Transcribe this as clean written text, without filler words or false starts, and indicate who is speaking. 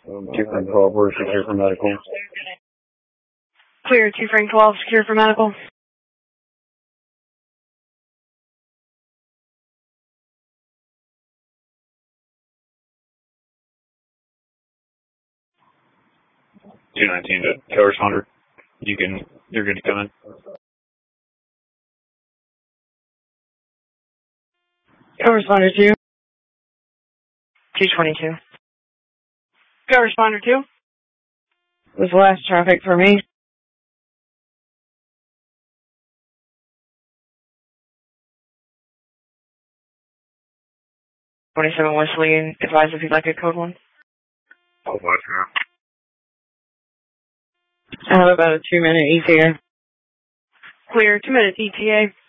Speaker 1: 2 Frank 12, we're secure for medical.
Speaker 2: Clear, 2 Frank 12, secure for medical.
Speaker 1: $219 to co-responder. You're good to come in.
Speaker 2: Co-responder 2. 222. Co-responder 2. Was the last traffic for me. 27 Wesley, advise if you'd like a code 1.
Speaker 1: I'll watch now.
Speaker 2: I have about a 2-minute ETA. Clear, 2 minutes ETA.